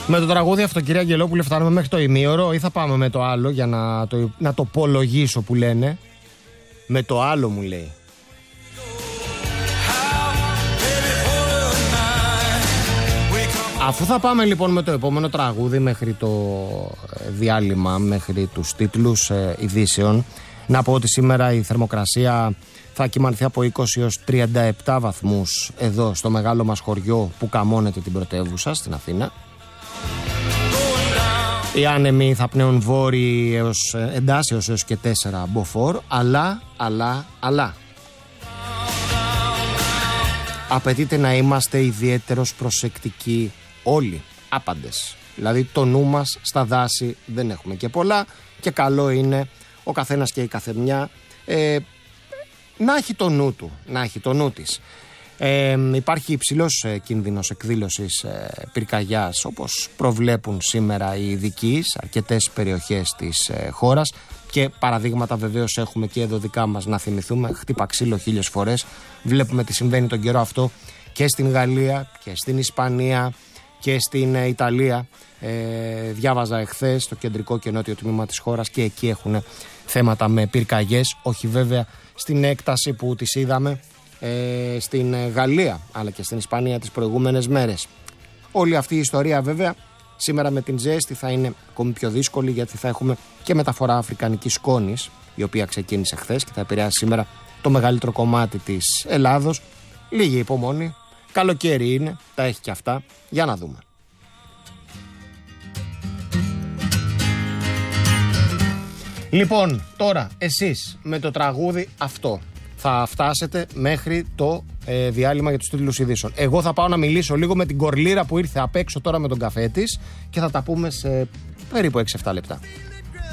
Με το τραγούδι αυτό, κυρία Αγγελόπουλε, φτάνουμε μέχρι το ημίωρο ή θα πάμε με το άλλο για να το απολογήσω που λένε? Με το άλλο μου λέει. Αφού θα πάμε λοιπόν με το επόμενο τραγούδι μέχρι το διάλειμμα, μέχρι τους τίτλους ειδήσεων, να πω ότι σήμερα η θερμοκρασία θα κυμανθεί από 20 έως 37 βαθμούς εδώ στο μεγάλο μας χωριό που καμώνεται την πρωτεύουσα, στην Αθήνα. Οι άνεμοι θα πνέουν βόρειοι έως εντάσσεως έως και 4 μποφόρ, αλλά απαιτείται να είμαστε ιδιαίτερος προσεκτικοί όλοι, άπαντες. Δηλαδή το νου μας στα δάση δεν έχουμε και πολλά και καλό είναι ο καθένας και η καθεμιά να έχει το νου του, να έχει το νου της. Υπάρχει υψηλός κίνδυνος εκδήλωσης πυρκαγιάς, όπως προβλέπουν σήμερα οι ειδικοί σε αρκετές περιοχές της χώρας, και παραδείγματα βεβαίως έχουμε και εδώ δικά μας να θυμηθούμε. Χτύπα ξύλο 1000 φορές. Βλέπουμε τι συμβαίνει τον καιρό αυτό και στην Γαλλία και στην Ισπανία και στην Ιταλία. Διάβαζα εχθές στο κεντρικό και νότιο τμήμα της χώρας και εκεί έχουν θέματα με πυρκαγιές, όχι βέβαια στην έκταση που τις είδαμε στην Γαλλία αλλά και στην Ισπανία τις προηγούμενες μέρες. Όλη αυτή η ιστορία βέβαια σήμερα με την ζέστη θα είναι ακόμη πιο δύσκολη, γιατί θα έχουμε και μεταφορά αφρικανικής σκόνης, η οποία ξεκίνησε χθες και θα επηρεάσει σήμερα το μεγαλύτερο κομμάτι της Ελλάδος. Λίγη υπομονή, καλοκαίρι είναι, τα έχει και αυτά, για να δούμε. Λοιπόν, τώρα εσείς με το τραγούδι αυτό θα φτάσετε μέχρι το διάλειμμα για τους τίτλους ειδήσεων. Εγώ θα πάω να μιλήσω λίγο με την Κορλήρα που ήρθε απ' έξω τώρα με τον καφέ της και θα τα πούμε σε περίπου 6-7 λεπτά.